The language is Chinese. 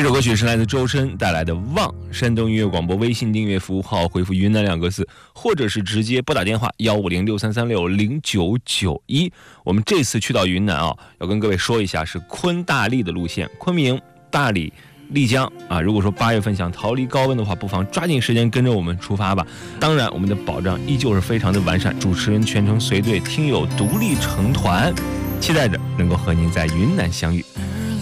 首歌曲是来自周深带来的《望》，山东音乐广播微信订阅服务号回复云南2个字，或者是直接拨打电话15063360991。我们这次去到云南啊，要跟各位说一下是昆大丽的路线，昆明、大理、丽江啊。如果说8月份想逃离高温的话，不妨抓紧时间跟着我们出发吧。当然，我们的保障依旧是非常的完善，主持人全程随队，听友独立成团，期待着能够和您在云南相遇。